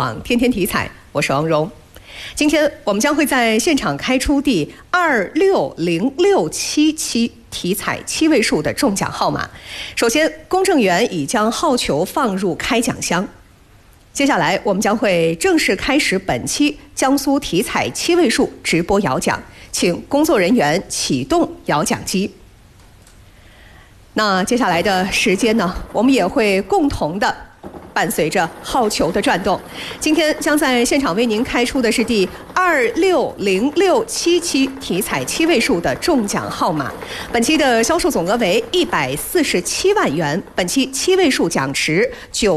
网天天体彩，我是王蓉。今天我们将会在现场开出第26067体彩7位数的中奖号码。首先，公证员已将号球放入开奖箱。接下来，我们将会正式开始本期江苏体彩7位数直播摇奖，请工作人员启动摇奖机。那接下来的时间呢，我们也会共同的伴随着号球的转动。今天将在现场为您开出的是第26067体彩7位数的中奖号码。本期的销售总额为147万元，本期7位数奖池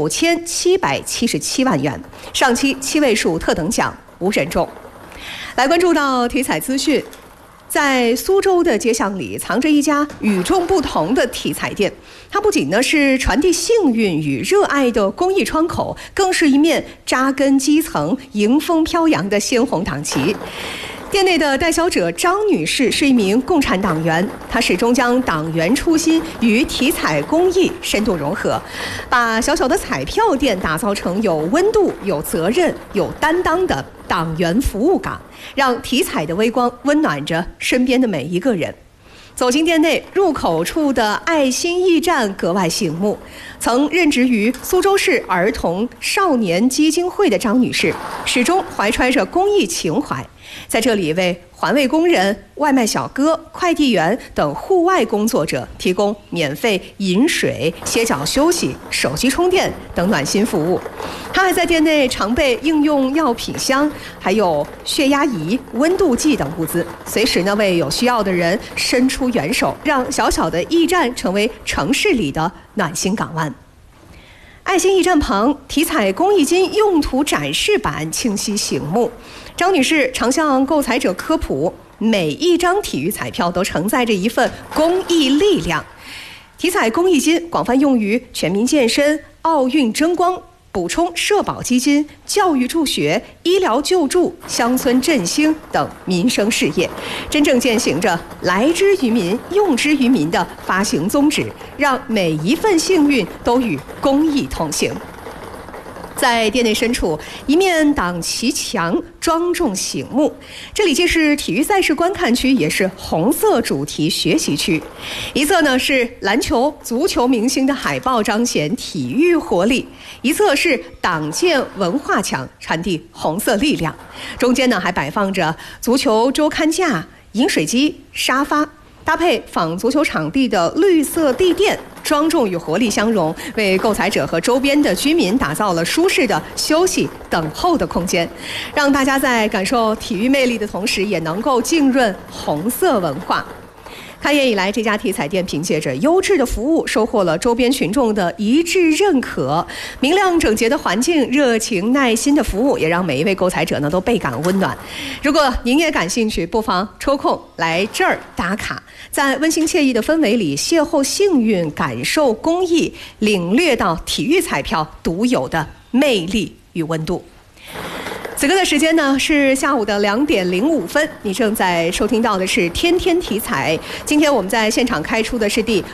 9777万元，上期7位数特等奖无人中。来关注到体彩资讯。在苏州的街巷里藏着一家与众不同的体彩店，它不仅是传递幸运与热爱的公益窗口，更是一面扎根基层、迎风飘扬的鲜红党旗。店内的代销者张女士是一名共产党员，她始终将党员初心与体彩公益深度融合，把小小的彩票店打造成有温度、有责任、有担当的党员服务岗，让体彩的微光温暖着身边的每一个人。走进店内，入口处的爱心驿站格外醒目。曾任职于苏州市儿童少年基金会的张女士，始终怀揣着公益情怀，在这里为环卫工人、外卖小哥、快递员等户外工作者提供免费饮水、歇脚休息、手机充电等暖心服务。她还在店内常备应用药品箱，还有血压仪、温度计等物资，随时为有需要的人伸出援手，让小小的驿站成为城市里的暖心港湾。爱心驿站旁，体彩公益金用途展示板清晰醒目。张女士常向购彩者科普，每一张体育彩票都承载着一份公益力量。体彩公益金广泛用于全民健身、奥运争光、补充社保基金、教育助学、医疗救助、乡村振兴等民生事业，真正践行着来之于民、用之于民的发行宗旨，让每一份幸运都与公益同行。在店内深处，一面党旗墙庄重醒目，这里既是体育赛事观看区，也是红色主题学习区。一侧呢是篮球、足球明星的海报，彰显体育活力；一侧是党建文化墙，传递红色力量。中间呢还摆放着足球周刊架、饮水机、沙发，搭配仿足球场地的绿色地垫，庄重与活力相融，为购彩者和周边的居民打造了舒适的休息等候的空间，让大家在感受体育魅力的同时，也能够浸润红色文化。开业以来，这家体彩店凭借着优质的服务，收获了周边群众的一致认可。明亮整洁的环境、热情耐心的服务，也让每一位购彩者都倍感温暖。如果您也感兴趣，不妨抽空来这儿打卡，在温馨惬意的氛围里邂逅幸运，感受公益，领略到体育彩票独有的魅力与温度。此刻的时间呢是下午的2点05分，你正在收听到的是天天体彩。今天我们在现场开出的是第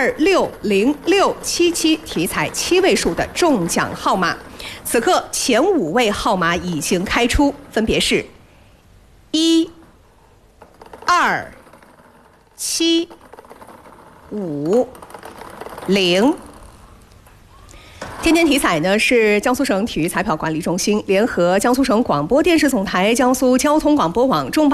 26067体彩7位数的中奖号码。此刻前5位号码已经开出，分别是1、2、7、5、0。天天体彩呢是江苏省体育彩票管理中心联合江苏省广播电视总台、江苏交通广播网、重磅